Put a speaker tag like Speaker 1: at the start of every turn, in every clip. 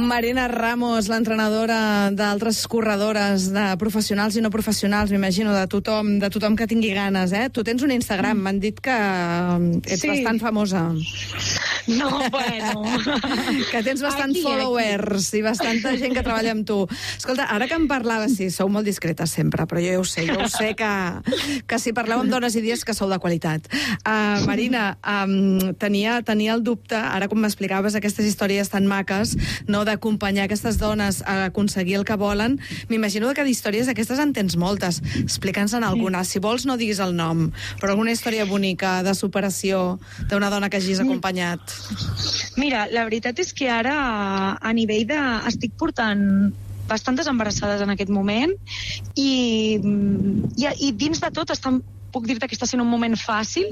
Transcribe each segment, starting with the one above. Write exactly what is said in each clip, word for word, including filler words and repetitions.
Speaker 1: Marina Ramos, l'entrenadora d'altres corredores, de professionals i no professionals, m'imagino, de tothom, de tothom que tingui ganes, eh? Tu tens un Instagram, m'han dit que ets sí. bastant famosa.
Speaker 2: No, bueno...
Speaker 1: Que tens bastants aquí, followers aquí. I bastanta gent que treballa amb tu. Escolta, ara que em parlaves, sí, sou molt discretes sempre, però jo ja ho sé, jo ho sé que, que si parleu amb dones i dies que sou de qualitat. Uh, Marina, um, tenia, tenia el dubte, ara com m'explicaves aquestes històries tan maques, no, d'acompanyar aquestes dones a aconseguir el que volen. M'imagino que d'històries aquestes en tens moltes. Explica'ns-en alguna. Si vols, no diguis el nom, però alguna història bonica de superació d'una dona que hagis acompanyat.
Speaker 2: Mira, la veritat és que ara a nivell de... estic portant bastantes embarassades en aquest moment i, i, i dins de tot estan, puc dir-te que està sent un moment fàcil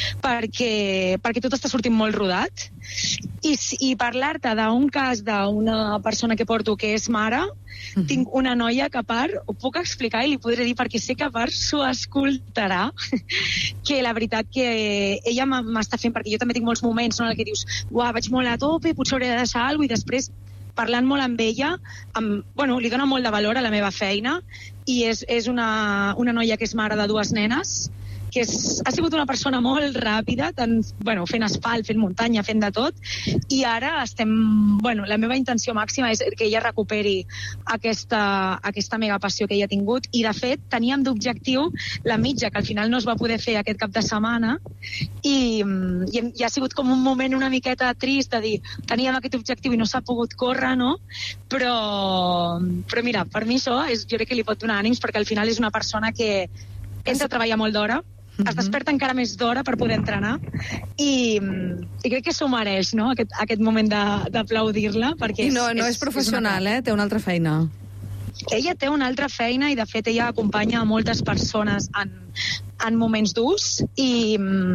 Speaker 2: perquè, perquè tot està sortint molt rodat i, i parlar-te d'un cas d'una persona que porto que és mare, mm-hmm. tinc una noia que a part ho puc explicar i li podré dir perquè sé que a part s'ho escoltarà que la veritat que ella m'està fent, perquè jo també tinc molts moments no, en el que dius, uah, vaig molt a tope, potser hauré de deixar alguna cosa i després parlant molt amb ella, amb, bueno, li dona molt de valor a la meva feina i és, és una, una noia que és mare de dues nenes, que és, ha sigut una persona molt ràpida, tant, bueno, fent asfalt, fent muntanya, fent de tot, i ara estem... Bueno, la meva intenció màxima és que ella recuperi aquesta, aquesta mega passió que ella ha tingut, i de fet teníem d'objectiu la mitja, que al final no es va poder fer aquest cap de setmana, i, i, i ha sigut com un moment una miqueta trist de dir, teníem aquest objectiu i no s'ha pogut córrer, no? Però, però mira, per mi això és, jo crec que li pot donar ànims, perquè al final és una persona que entra a treballar molt d'hora, es desperta encara més d'hora per poder entrenar i, i crec que s'ho mereix, no?, aquest, aquest moment d'aplaudir-la.
Speaker 1: I no, no és, és professional, és una... eh? Té una altra feina.
Speaker 2: Ella té una altra feina i, de fet, ella acompanya a moltes persones en, en moments durs i,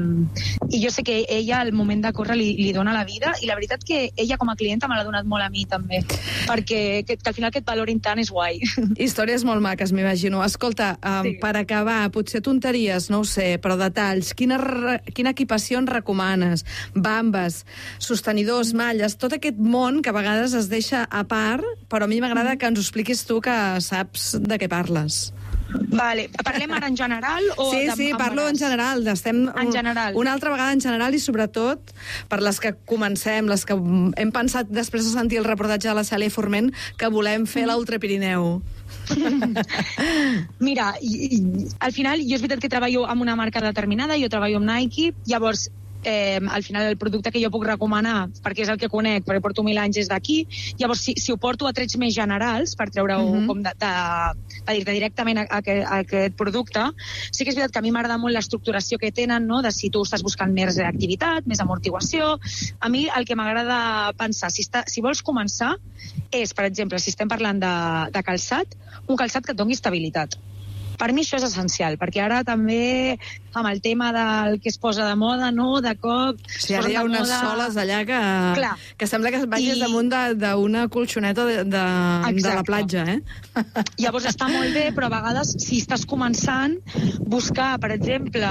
Speaker 2: i jo sé que ella al moment de córrer li, li dona la vida i la veritat que ella com a clienta me l'ha donat molt a mi també, perquè que, que al final aquest valorin tant és guai.
Speaker 1: Històries molt maques, m'imagino. Escolta, um, sí. per acabar, potser tonteries, no ho sé, però detalls, quina, quina equipació ens recomanes? Bambes, sostenidors, malles, tot aquest món que a vegades es deixa a part, però a mi m'agrada que ens ho expliquis tu, que saps de què parles.
Speaker 2: Vale. Parlem ara en general? O
Speaker 1: sí,
Speaker 2: de,
Speaker 1: sí, parlo en general. Estem
Speaker 2: en general.
Speaker 1: Una altra vegada en general i sobretot per les que comencem, les que hem pensat després de sentir el reportatge de la Cèlia Forment que volem fer l'Ultra Pirineu.
Speaker 2: Mira, i, i, al final jo és veritat que treballo amb una marca determinada, jo treballo amb Nike, llavors Eh, al final el producte que jo puc recomanar, perquè és el que conec, perquè porto mil anys és d'aquí, llavors si, si ho porto a trets més generals, per treure-ho mm-hmm. com de, de, de dir-te directament a, a, a aquest producte, sí que és veritat que a mi m'agrada molt l'estructuració que tenen, no?, de si tu estàs buscant més activitat, més amortiguació. A mi el que m'agrada pensar, si, està, si vols començar, és, per exemple, si estem parlant de, de calçat, un calçat que et doni estabilitat. Per mi això és essencial, perquè ara també amb el tema del que es posa de moda, no?, de cop...
Speaker 1: Sí, ara hi ha unes moda... soles allà que,
Speaker 2: Clar.
Speaker 1: que sembla que vagis I... damunt d'una colxoneta de, de, de la platja, eh?
Speaker 2: Llavors està molt bé, però a vegades, si estàs començant, buscar, per exemple,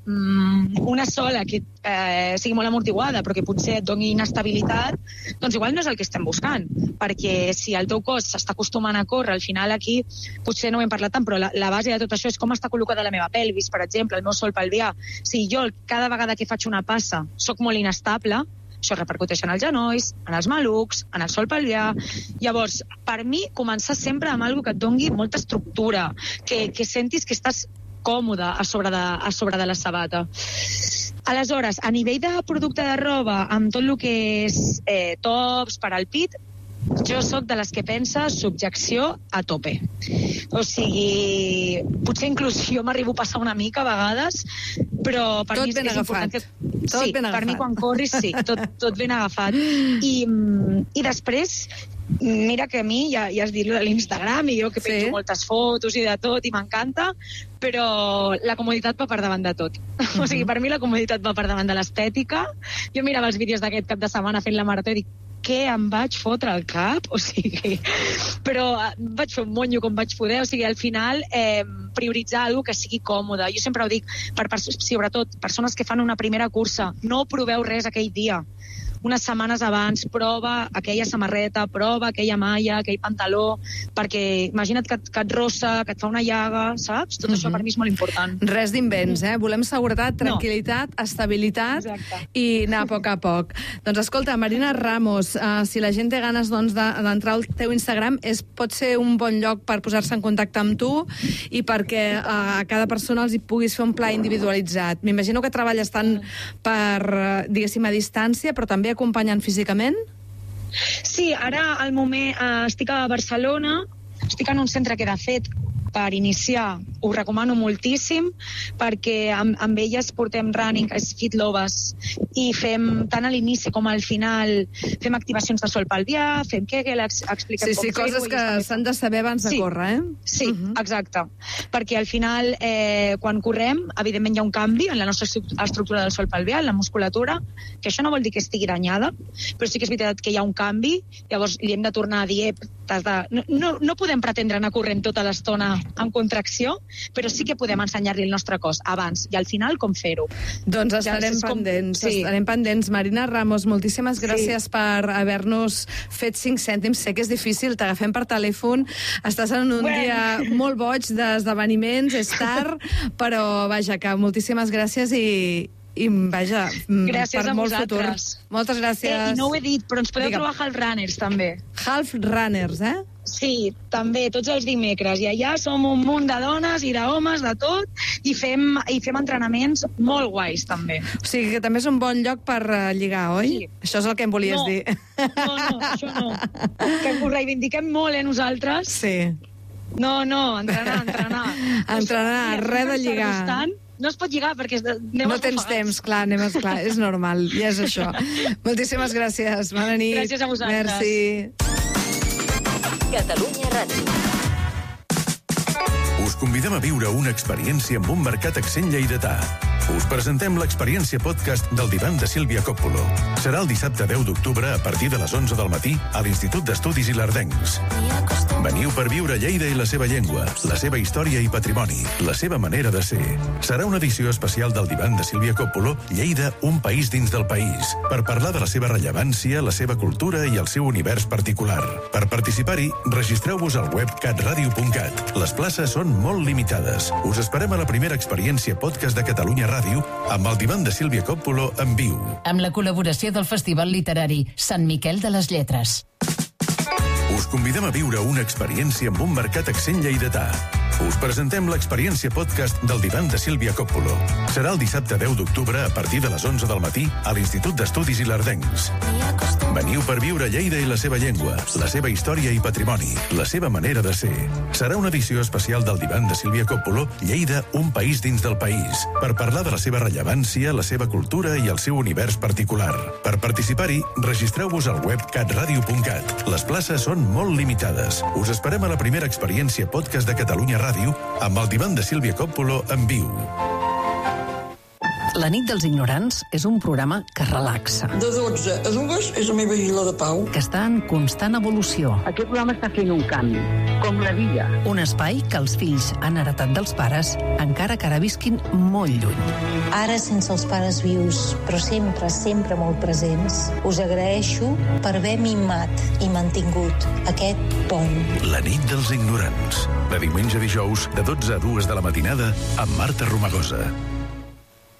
Speaker 2: una sola que eh, sigui molt amortiguada, però que potser et doni inestabilitat, doncs igual no és el que estem buscant, perquè si el teu cos s'està acostumant a córrer, al final aquí, potser no ho hem parlat tant, però la, la base de tot això és com està col·locada la meva pelvis, per exemple, el meu sol pelvià. Si jo cada vegada que faig una passa sóc molt inestable, això repercuteix en els genolls, en els malucs, en el sol pelvià. Llavors, per mi, començar sempre amb alguna que et doni molta estructura, que, que sentis que estàs còmode a sobre de, a sobre de la sabata. Aleshores, a nivell de producte de roba, amb tot el que és eh, tops per al pit, jo sóc de les que pensa subjecció a tope. O sigui, potser inclús jo m'arribo a passar una mica a vegades, però per
Speaker 1: tot
Speaker 2: mi és,
Speaker 1: ben
Speaker 2: és
Speaker 1: agafat.
Speaker 2: important que...
Speaker 1: Tot
Speaker 2: sí,
Speaker 1: ben agafat.
Speaker 2: per mi quan corris, sí, tot, tot ben agafat. I, i després, mira que a mi, ja, ja has dit de l'Instagram, i jo que penjo sí. moltes fotos i de tot, i m'encanta, però la comoditat va per davant de tot. Uh-huh. O sigui, per mi la comoditat va per davant de l'estètica. Jo mirava els vídeos d'aquest cap de setmana fent la marató i dic, què em vaig fotre al cap? O sigui, però vaig fer un monyo com vaig poder, o sigui, al final eh, prioritzar alguna que sigui còmode. Jo sempre ho dic, per, per, sobretot persones que fan una primera cursa, no proveu res aquell dia. unes setmanes abans, prova aquella samarreta, prova aquella malla, aquell pantaló, perquè imagina't que, que et rossa, que et fa una llaga, saps? Tot uh-huh. això per mi és molt important.
Speaker 1: Res d'invents, eh? Volem seguretat, tranquil·litat, no. estabilitat. Exacte. I anar a poc a poc. Doncs escolta, Marina Ramos, uh, si la gent té ganes doncs, d'entrar al teu Instagram, és, pot ser un bon lloc per posar-se en contacte amb tu i perquè uh, a cada persona els hi puguis fer un pla individualitzat. M'imagino que treballes tant per, diguéssim, a distància, però també acompanyant físicament?
Speaker 2: Sí, ara al moment eh, estic a Barcelona, estic en un centre que de fet per iniciar ho recomano moltíssim perquè amb, amb elles portem running, que és Fit Loves, i fem tant a l'inici com al final fem activacions de sol pelvià, fem Kegel, expliquem
Speaker 1: sí, sí, com fer-ho. Sí, coses que s'han de saber abans sí. de córrer, eh?
Speaker 2: Sí, uh-huh. exacte. Perquè al final, eh, quan correm, evidentment hi ha un canvi en la nostra estructura del sol pelvià, en la musculatura, que això no vol dir que estigui danyada, però sí que és veritat que hi ha un canvi, llavors li hem de tornar a dir, de... no, no, no podem pretendre anar corrent tota l'estona en contracció, però sí que podem ensenyar-li el nostre cos abans i al final com fer-ho.
Speaker 1: Doncs estarem ja, pendents, com... sí. estarem pendents. Marina Ramos, moltíssimes gràcies sí. per haver-nos fet cinc cèntims. Sé que és difícil, t'agafem per telèfon, estàs en un bueno. dia molt boig d'esdeveniments, és tard, però vaja, que moltíssimes gràcies i, i vaja,
Speaker 2: gràcies
Speaker 1: per
Speaker 2: a
Speaker 1: molt futur. Moltes gràcies.
Speaker 2: Eh, I no ho he dit, però ens podeu Digue'm. trobar Half Runners, també.
Speaker 1: Half Runners, eh?
Speaker 2: Sí, també, tots els dimecres. I allà som un munt de dones i d'homes, de tot, i fem, i fem entrenaments molt guais, també.
Speaker 1: O sigui que també és un bon lloc per uh, lligar, oi? Sí. Això és el que em volies
Speaker 2: no.
Speaker 1: dir.
Speaker 2: No, no, això no. Que ho reivindiquem molt, eh, nosaltres?
Speaker 1: Sí.
Speaker 2: No, no, entrenar, entrenar.
Speaker 1: Entrenar, res de lligar.
Speaker 2: No es pot lligar perquè anem
Speaker 1: no tens temps, clar, anem esclar, és normal, ja és això. Moltíssimes gràcies, bona nit.
Speaker 2: Gràcies a vosaltres.
Speaker 1: Merci.
Speaker 3: Catalunya Ràdio.
Speaker 4: Us convidem a viure una experiència amb un mercat accent lleidatà. Us presentem l'experiència podcast del divan de Sílvia Coppolo. Serà el dissabte deu d'octubre a partir de les onze del matí a l'Institut d'Estudis Ilardencs. Veniu per viure Lleida i la seva llengua, la seva història i patrimoni, la seva manera de ser. Serà una edició especial del divan de Sílvia Coppolo, Lleida, un país dins del país, per parlar de la seva rellevància, la seva cultura i el seu univers particular. Per participar-hi, registreu-vos al web catradio punt cat. Les places són molt limitades. Us esperem a la primera experiència podcast de Catalunya Ràdio amb el divan de Sílvia Coppolo en viu.
Speaker 3: Amb la col·laboració del Festival Literari Sant Miquel de les Lletres.
Speaker 4: Us convidem a viure una experiència amb un mercat accent lleidatà. Us presentem l'experiència podcast del divan de Sílvia Coppolo. Serà el dissabte deu d'octubre a partir de les onze del matí a l'Institut d'Estudis Ilardencs. Veniu per viure Lleida i la seva llengua, la seva història i patrimoni, la seva manera de ser. Serà una edició especial del divan de Sílvia Coppolo, Lleida, un país dins del país, per parlar de la seva rellevància, la seva cultura i el seu univers particular. Per participar-hi, registreu-vos al web catradio punt cat. Les places són molt limitades. Us esperem a la primera experiència podcast de Catalunya Ràdio amb el divan de Sílvia Coppolo en viu.
Speaker 3: La nit dels ignorants és un programa que relaxa.
Speaker 5: De dotze a dues és la meva vila de pau.
Speaker 3: Que està en constant evolució.
Speaker 6: Aquest programa està fent un canvi, com la vida.
Speaker 3: Un espai que els fills han heretat dels pares, encara que ara visquin molt lluny.
Speaker 7: Ara sense els pares vius, però sempre, sempre molt presents, us agraeixo per haver mimat i mantingut aquest pont.
Speaker 4: La nit dels ignorants. De diumenge a dijous, de dotze a dues de la matinada, amb Marta Romagosa.